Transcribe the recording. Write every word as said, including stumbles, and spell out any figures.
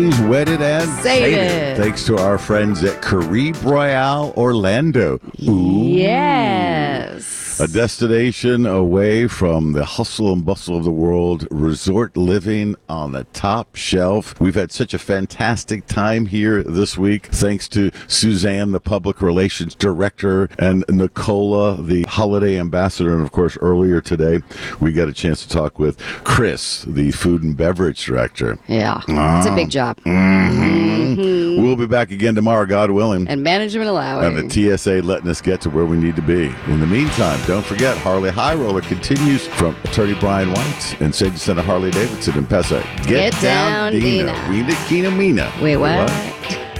Wedded and Sated. sated. Thanks to our friends at Caribe Royale Orlando. Ooh. Yes. A destination away from the hustle and bustle of the world, resort living on the top shelf. We've had such a fantastic time here this week, thanks to Suzanne, the public relations director, and Nicola, the holiday ambassador. And of course, earlier today, we got a chance to talk with Chris, the food and beverage director. Yeah, Ah. it's a big job. Mm-hmm. Mm-hmm. We'll be back again tomorrow, God willing. And management allowing. And the T S A letting us get to where we need to be. In the meantime, don't forget, Harley High Roller continues from Attorney Brian White and Sage Center Harley Davidson in Pesa. Get, Get down, Dina. Dina. Weena Keena Meena. Wait, what? what?